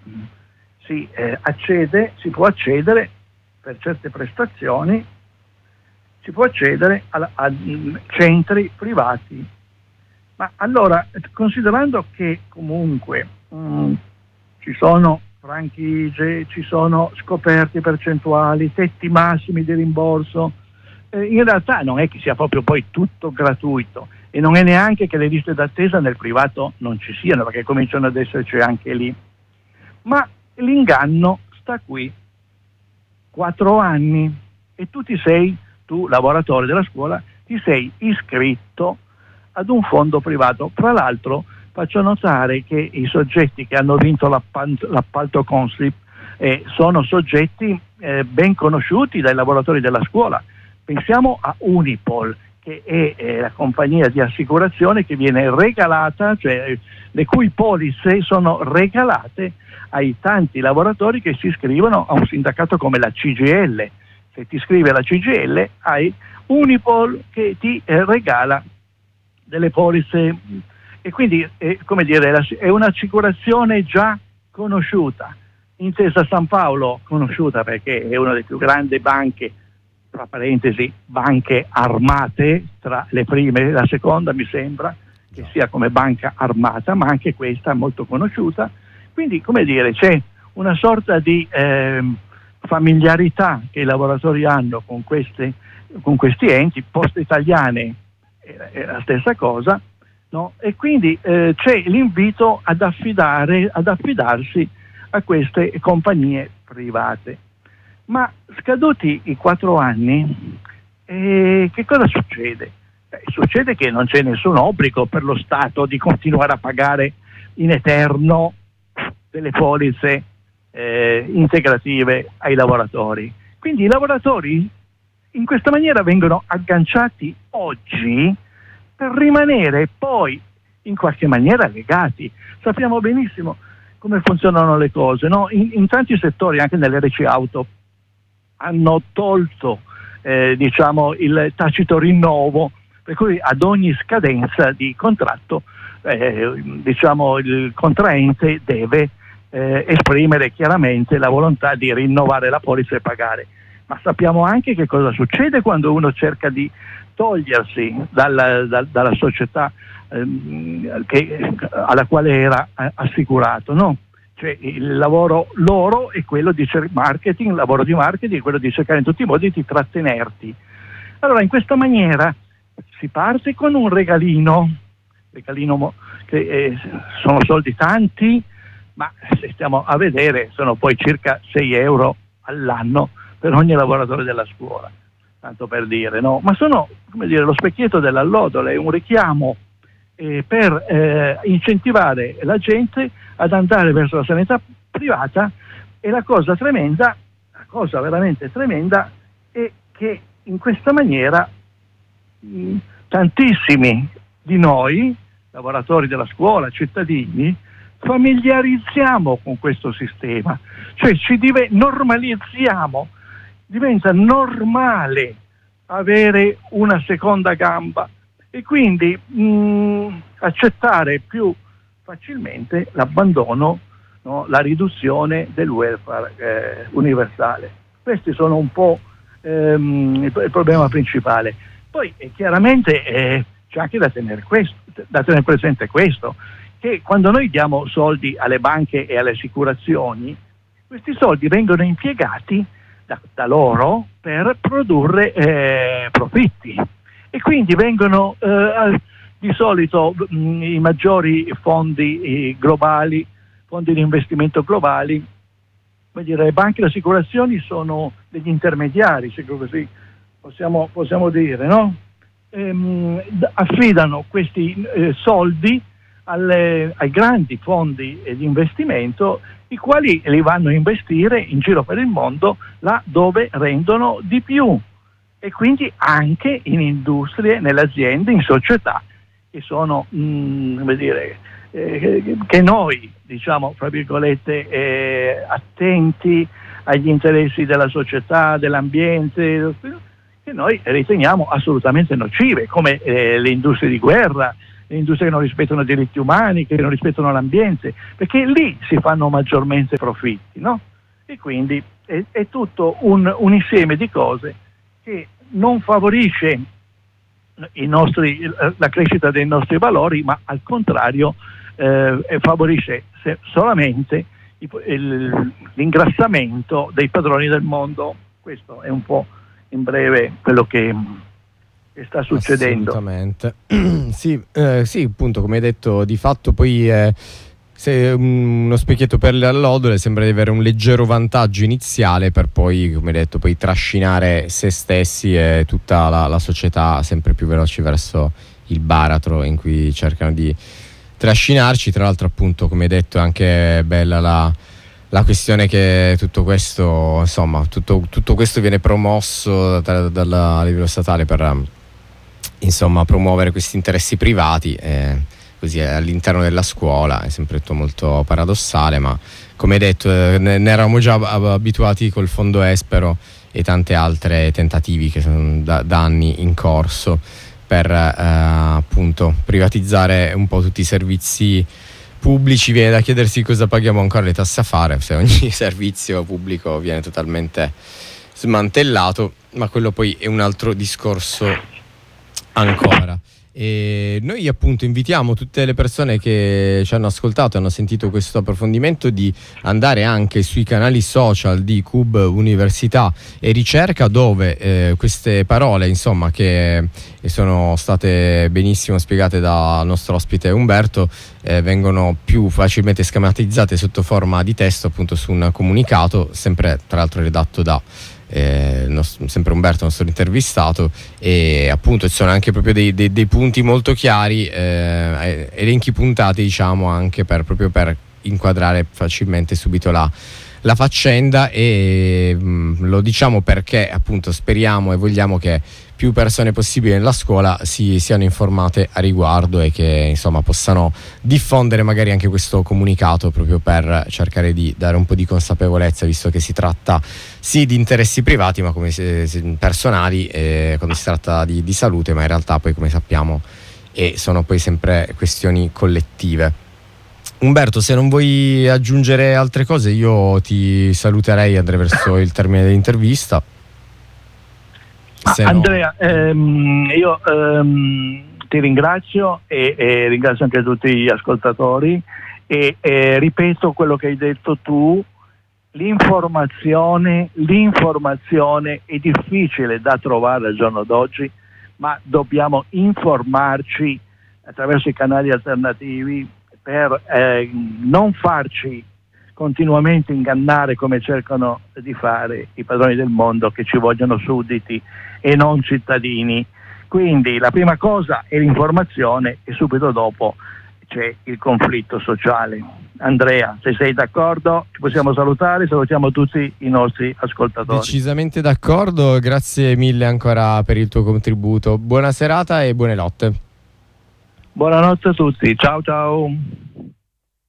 si può accedere per certe prestazioni, si può accedere a centri privati. Ma allora, considerando che comunque ci sono franchigie, ci sono scoperte percentuali, tetti massimi di rimborso, in realtà non è che sia proprio poi tutto gratuito, e non è neanche che le liste d'attesa nel privato non ci siano, perché cominciano ad esserci anche lì. Ma l'inganno sta qui: 4 anni, e tu lavoratore della scuola, ti sei iscritto ad un fondo privato. Fra l'altro faccio notare che i soggetti che hanno vinto l'appalto Consip sono soggetti ben conosciuti dai lavoratori della scuola. Pensiamo a Unipol, che è la compagnia di assicurazione che viene regalata, cioè le cui polizze sono regalate ai tanti lavoratori che si iscrivono a un sindacato come la CGIL. Se ti iscrivi alla CGIL hai Unipol che ti regala delle polizze, e quindi è un'assicurazione già conosciuta. Intesa San Paolo, conosciuta perché è una delle più grandi banche, tra parentesi banche armate, tra le prime e la seconda mi sembra che sia come banca armata, ma anche questa è molto conosciuta. Quindi c'è una sorta di familiarità che i lavoratori hanno con questi enti. Poste Italiane è la stessa cosa, no? E quindi c'è l'invito ad affidarsi a queste compagnie private. Ma scaduti i 4 anni, che cosa succede? Succede che non c'è nessun obbligo per lo Stato di continuare a pagare in eterno delle polizze integrative ai lavoratori. Quindi i lavoratori in questa maniera vengono agganciati oggi per rimanere poi in qualche maniera legati. Sappiamo benissimo come funzionano le cose, no? In tanti settori, anche nelle RC Auto, hanno tolto il tacito rinnovo, per cui ad ogni scadenza di contratto il contraente deve esprimere chiaramente la volontà di rinnovare la polizza e pagare. Ma sappiamo anche che cosa succede quando uno cerca di togliersi dalla società alla quale era assicurato, no? Cioè il lavoro loro è quello di marketing, il lavoro di marketing è quello di cercare in tutti i modi di trattenerti. Allora in questa maniera si parte con un regalino che sono soldi tanti, ma se stiamo a vedere sono poi circa 6 euro all'anno per ogni lavoratore della scuola, tanto per dire, no? Ma sono lo specchietto dell'allodola, è un richiamo per incentivare la gente ad andare verso la sanità privata. E la cosa veramente tremenda è che in questa maniera tantissimi di noi, lavoratori della scuola, cittadini, familiarizziamo con questo sistema, cioè normalizziamo, diventa normale avere una seconda gamba e quindi accettare più facilmente l'abbandono, no, la riduzione del welfare universale. Questi sono un po' il problema principale. Poi chiaramente c'è anche da tenere presente questo, che quando noi diamo soldi alle banche e alle assicurazioni, questi soldi vengono impiegati da loro per produrre profitti, e quindi vengono di solito i maggiori fondi globali, fondi di investimento globali, le banche e le assicurazioni sono degli intermediari, se così possiamo dire, no? Affidano questi soldi ai grandi fondi di investimento, i quali li vanno a investire in giro per il mondo là dove rendono di più, e quindi anche in industrie, nelle aziende, in società che sono che noi fra virgolette attenti agli interessi della società, dell'ambiente, che noi riteniamo assolutamente nocive, come le industrie di guerra, le industrie che non rispettano i diritti umani, che non rispettano l'ambiente, perché lì si fanno maggiormente profitti, no? E quindi è tutto un insieme di cose che non favorisce la crescita dei nostri valori, ma al contrario favorisce solamente l'ingrassamento dei padroni del mondo. Questo è un po' in breve quello che sta succedendo. Assolutamente. Sì, appunto, come hai detto, di fatto poi se uno specchietto per le allodole sembra di avere un leggero vantaggio iniziale per poi, come hai detto, poi trascinare se stessi e tutta la società sempre più veloci verso il baratro in cui cercano di trascinarci. Tra l'altro, appunto, come hai detto, è anche bella la questione che tutto questo, insomma, tutto questo viene promosso a livello statale per insomma promuovere questi interessi privati, così all'interno della scuola. È sempre tutto molto paradossale, ma come hai detto ne eravamo già abituati col fondo Espero e tante altre tentativi che sono da anni in corso per appunto privatizzare un po' tutti i servizi pubblici. Viene da chiedersi cosa paghiamo ancora le tasse a fare se ogni servizio pubblico viene totalmente smantellato, ma quello poi è un altro discorso ancora. E noi appunto invitiamo tutte le persone che ci hanno ascoltato e hanno sentito questo approfondimento di andare anche sui canali social di CUB Università e Ricerca, dove queste parole, insomma, che sono state benissimo spiegate dal nostro ospite Umberto, vengono più facilmente schematizzate sotto forma di testo, appunto, su un comunicato, sempre tra l'altro redatto da sempre Umberto, il nostro intervistato, e appunto ci sono anche proprio dei punti molto chiari, elenchi puntati, diciamo, anche proprio per inquadrare facilmente subito la faccenda. E lo diciamo perché appunto speriamo e vogliamo che più persone possibili nella scuola siano informate a riguardo e che, insomma, possano diffondere magari anche questo comunicato, proprio per cercare di dare un po' di consapevolezza, visto che si tratta sì di interessi privati, ma come personali, quando si tratta di salute, ma in realtà poi, come sappiamo, sono poi sempre questioni collettive. Umberto, se non vuoi aggiungere altre cose, io ti saluterei, andrei verso il termine dell'intervista. Andrea, io ti ringrazio e ringrazio anche tutti gli ascoltatori e ripeto quello che hai detto tu: l'informazione è difficile da trovare al giorno d'oggi, ma dobbiamo informarci attraverso i canali alternativi per non farci continuamente ingannare come cercano di fare i padroni del mondo, che ci vogliono sudditi e non cittadini. Quindi la prima cosa è l'informazione e subito dopo c'è il conflitto sociale. Andrea, se sei d'accordo ci possiamo salutare, salutiamo tutti i nostri ascoltatori. Decisamente d'accordo, grazie mille ancora per il tuo contributo. Buona serata e buone notte. Buonanotte a tutti, ciao ciao.